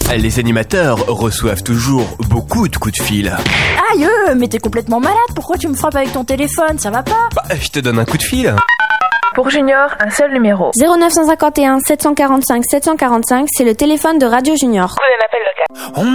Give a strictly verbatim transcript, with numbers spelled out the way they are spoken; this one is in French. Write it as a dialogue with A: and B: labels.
A: Les animateurs reçoivent toujours beaucoup de coups de fil.
B: Aïe, euh, mais t'es complètement malade, pourquoi tu me frappes avec ton téléphone, ça va pas?
A: Bah, je te donne un coup de fil.
C: Pour Junior, un seul numéro.
D: zéro neuf cent cinquante et un sept cent quarante-cinq sept cent quarante-cinq, c'est le téléphone de Radio Junior.
C: Vous un appel local.
A: On